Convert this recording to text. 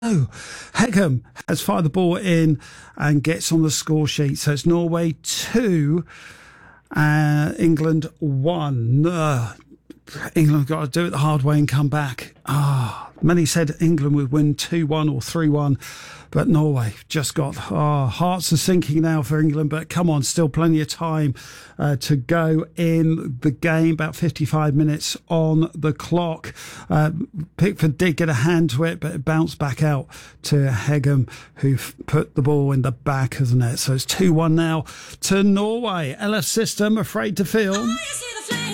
Oh, Heckham has fired the ball in and gets on the score sheet. So it's Norway 2, England 1. England got to do it the hard way and come back. Many said England would win 2-1 or 3-1, but Norway just got hearts are sinking now for England. But come on, still plenty of time to go in the game. About 55 minutes on the clock. Pickford did get a hand to it, but it bounced back out to Hegem, who put the ball in the back of the net. So it's 2-1 now to Norway. LF System, Afraid to Feel.